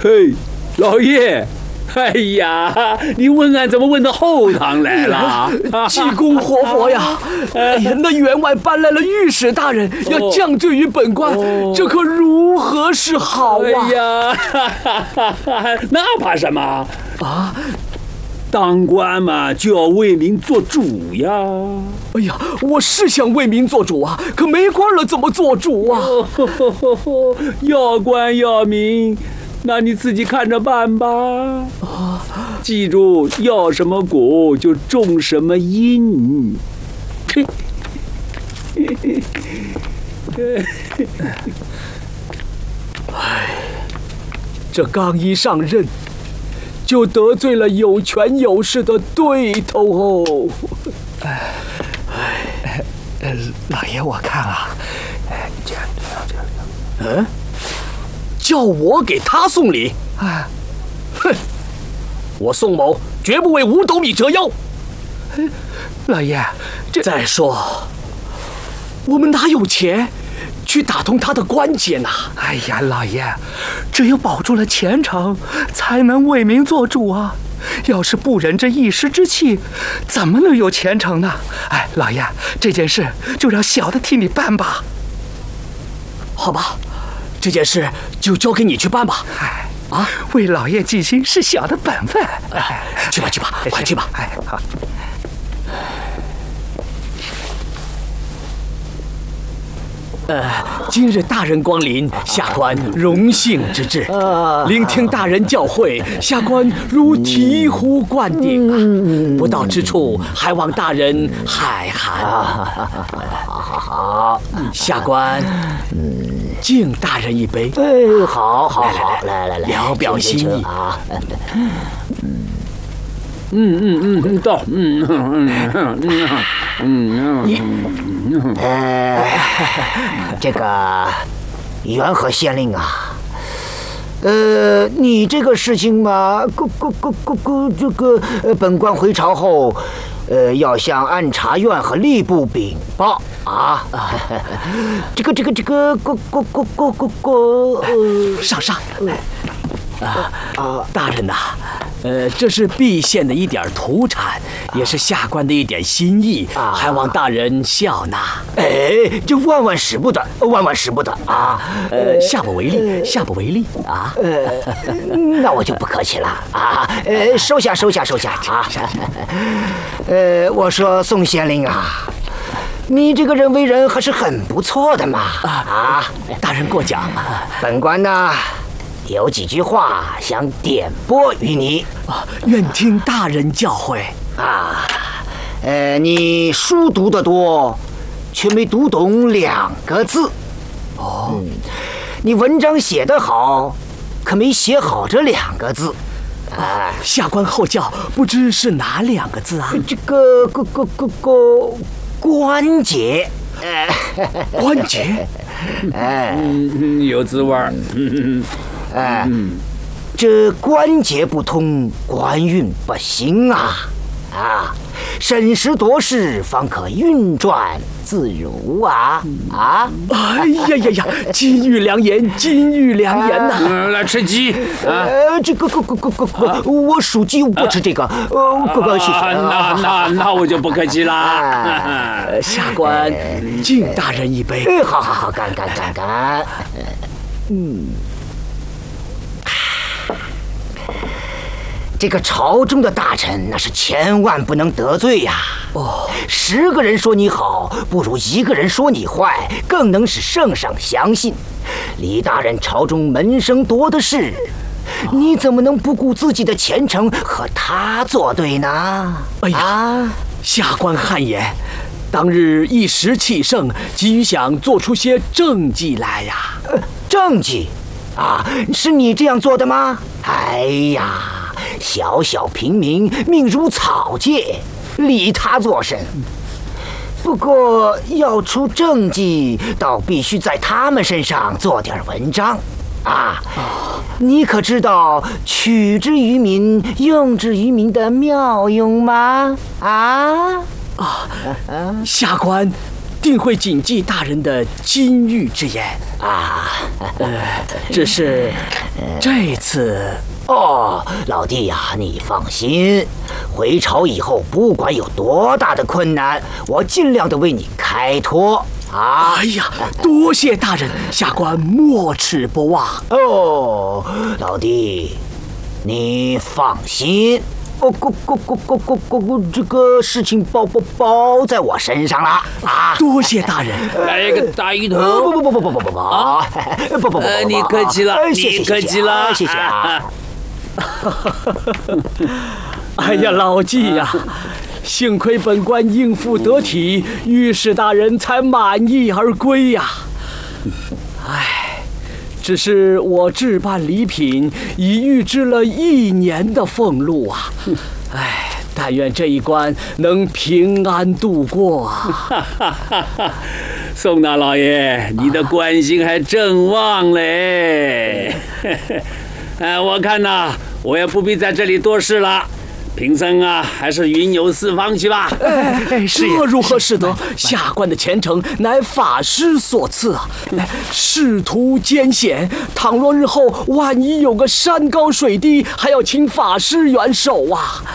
嘿，老爷。哎呀，你问案怎么问到后堂来了？ 济公活佛呀！哎呀，那员外搬来了御史大人，要降罪于本官，这可如何是好啊？ 哎呀，那怕什么啊？当官嘛，就要为民做主呀！ 哎呀，我是想为民做主啊，可没官了怎么做主啊？ 要官要民。那你自己看着办吧。记住，要什么果就种什么因。 哎，这刚一上任，就得罪了有权有势的对头哦。 老爷，我看啊，这样， 嗯。叫我给他送礼啊！ 哼，我宋某绝不为5斗米折腰。 老爷， 再说，我们哪有钱去打通他的关节呢？ 哎呀，老爷，只有保住了前程，才能为民做主啊！要是不忍这一时之气，怎么能有前程呢？哎，老爷，这件事就让小的替你办吧。 好吧。这件事就交给你去办吧。 啊，为老爷尽心是小的本分。 去吧，去吧，快去吧。 好。 今日大人光临，下官荣幸之至。聆听大人教诲，下官如醍醐灌顶啊！不到之处，还望大人海涵。好，下官敬大人一杯。 哎，好，来， 聊表心意啊。 到， 这个元和县令啊，你这个事情嘛，这个本官回朝后，要向按察院和吏部禀报啊。这个， 上，大人呐。这是敝县的一点土产，也是下官的一点心意，还望大人笑纳。 哎，这万万使不得啊！ 下不为例啊！ 那我就不客气了啊！收下啊！我说宋县令啊，你这个人为人还是很不错的嘛！啊， 大人过奖。 本官呢，有几句话想点拨于你， 愿听大人教诲啊。你书读得多，却没读懂2个字。你文章写得好，可没写好这2个字。 下官后教，不知是哪2个字啊？ 这个关节。 关节。 有滋味儿。 这关节不通，官运不行啊！审时度势，方可运转自如啊！ 哎呀，金玉良言呐！ 来吃鸡啊！ 这个，我属鸡，不吃这个。谢谢。 那我就不客气啦。 下官敬大人一杯。 好，干。这个朝中的大臣，那是千万不能得罪呀！10个人说你好，不如1个人说你坏，更能使圣上相信。李大人朝中门生多的是，你怎么能不顾自己的前程和他作对呢？ 哎呀，下官汗颜。当日一时气盛，急于想做出些政绩来呀。 政绩啊，是你这样做的吗？哎呀！小平民命如草芥，理他做甚？不过要出政绩，倒必须在他们身上做点文章啊！你可知道取之于民、用之于民的妙用吗？ 下官定会谨记大人的金玉之言啊。只是这次哦，老弟呀，你放心，回朝以后，不管有多大的困难，我尽量的为你开脱啊！ 哎呀，多谢大人，下官没齿不忘。 哦，老弟，你放心。这个事情包在我身上了啊！ 多谢大人， 来一个大鱼头！ 不， 你客气了，你客气了， 谢谢啊！ 哎呀，老纪呀，幸亏本官应付得体，御史大人才满意而归呀。哎，只是我置办礼品已预支了1年的俸禄啊！哎，但愿这一关能平安度过啊！ 宋大老爷，你的关心还真旺嘞！我看呐，我也不必在这里多事了。贫僧啊，还是云游四方去吧。 这如何使得？下官的前程乃法师所赐啊！仕途艰险，倘若日后万一有个山高水低，还要请法师援手啊！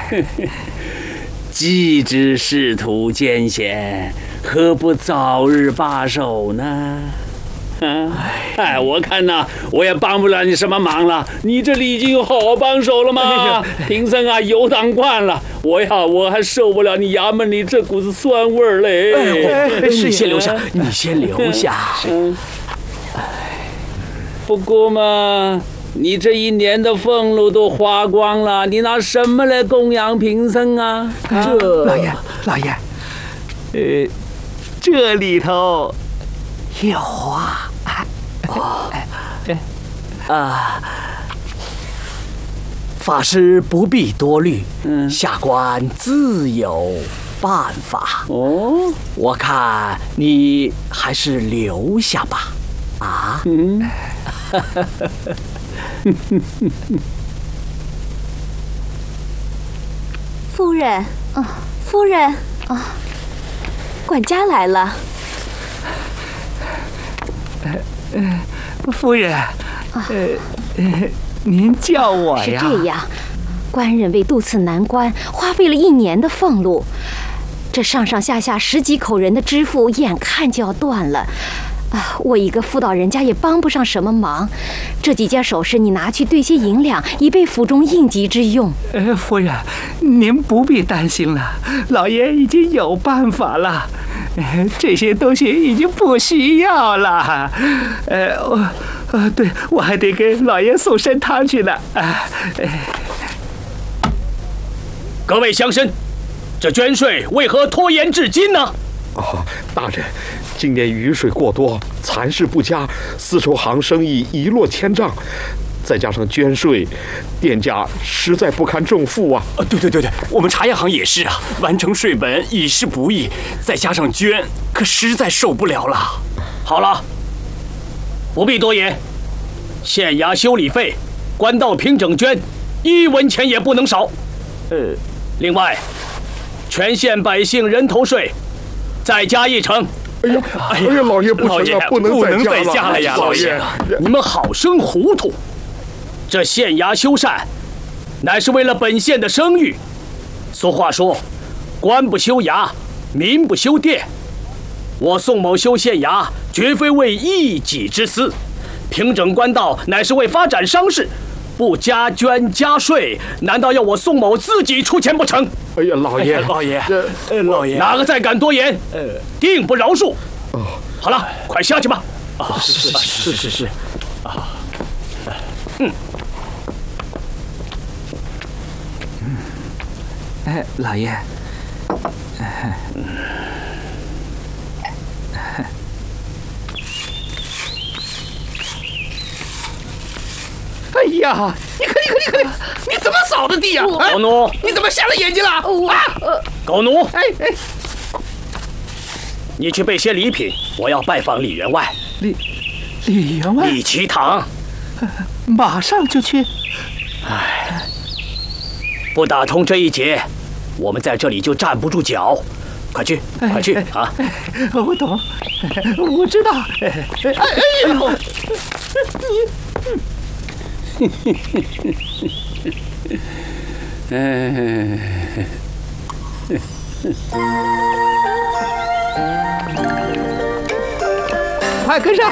既知仕途艰险，何不早日罢手呢？我看呐，我也帮不了你什么忙了。你这里已经有好帮手了嘛。贫僧啊，游荡惯了，我还受不了你衙门里这股子酸味儿嘞。 你先留下，你先留下。 不过嘛，你这1年的俸禄都花光了，你拿什么来供养贫僧啊？ 这老爷，这里头有啊。 法师不必多虑，下官自有办法。 哦， 我看你还是留下吧。啊？ 夫人，夫人，管家来了。 夫人，您叫我呀？ 是这样，官人为渡此难关，花费了1年的俸禄，这上上下下10几口人的支付，眼看就要断了。我一个妇道人家也帮不上什么忙，这几件首饰你拿去兑些银两，以备府中应急之用。 夫人，您不必担心了，老爷已经有办法了。这些东西已经不需要了。对，我还得给老爷送参汤去呢。 各位乡绅，这捐税为何拖延至今呢？ 大人，今年雨水过多，蚕食不佳，丝绸行生意一落千丈，再加上捐税，店家实在不堪重负啊！ 对，我们茶叶行也是啊，完成税本已是不易，再加上捐，可实在受不了了。 好了，不必多言，县衙修理费、官道平整捐，1文钱也不能少。另外，全县百姓人头税再加1成。 哎呀，老爷不行啊，不能再加了呀！ 老爷，你们好生糊涂。这县衙修缮，乃是为了本县的声誉。俗话说，官不修衙，民不修店。我宋某修县衙，绝非为一己之私，平整官道乃是为发展商事。不加捐加税，难道要我宋某自己出钱不成？ 哎呀，老爷， 老爷， 哪个再敢多言，定不饶恕。好了，快下去吧。 是。 老爷，哎呀，你看，你怎么扫的地呀？ 狗奴， 你怎么瞎了眼睛了？ 狗奴， 哎， 你去备些礼品，我要拜访李员外。 李员外， 李奇堂， 马上就去。 不打通这一劫，我们在这里就站不住脚。快去啊！ 我懂，我知道。哎呦！ 快跟上！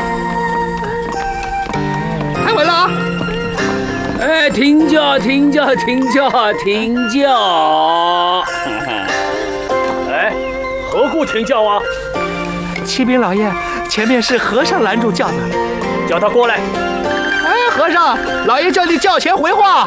太稳了啊！ 哎，停脚，停脚，停脚，停脚！ 哎，何故停轿啊？ 启禀老爷，前面是和尚拦住轿子， 叫他过来。 哎，和尚，老爷叫你轿前回话。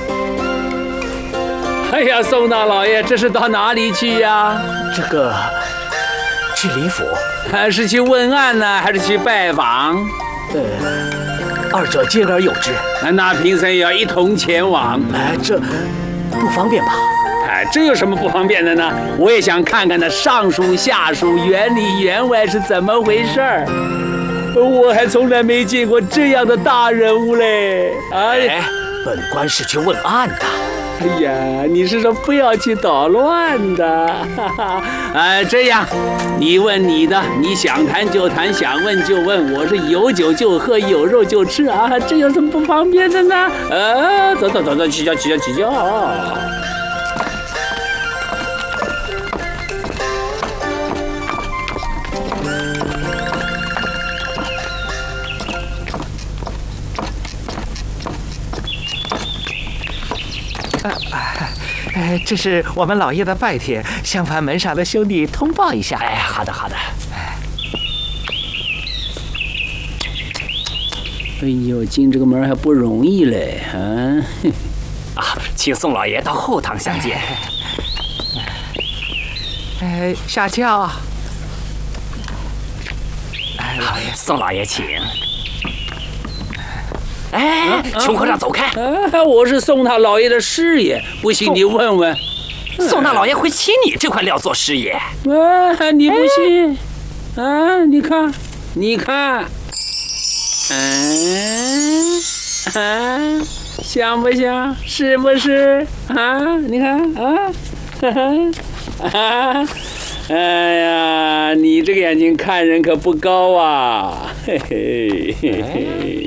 哎呀，宋大老爷，这是到哪里去呀？ 这个，去李府。 是去问案呢，还是去拜访？ 二者兼而有之。 那贫僧也要一同前往。 哎，这不方便吧？ 哎，这有什么不方便的呢？我也想看看那上书下书、原里原外是怎么回事儿。我还从来没见过这样的大人物嘞！ 哎，本官是去问案的。 哎呀，你是说不要去捣乱的？哈哈，这样，你问你的，你想谈就谈，想问就问，我是有酒就喝，有肉就吃啊，这有什么不方便的呢？走走走走，起轿起轿起轿。 这是我们老爷的拜帖，向烦门上的兄弟通报一下。 哎，好的好的。 哎呦，进这个门还不容易嘞， 请宋老爷到后堂相见。 下轿。 老爷，宋老爷请。哎，穷和尚走开！ 我是宋大老爷的师爷，不信你问问。 宋大老爷会请你这块料做师爷？ 你不信？你看，你看，像不像？是不是？你看哎呀，你这个眼睛看人可不高啊！嘿嘿嘿嘿。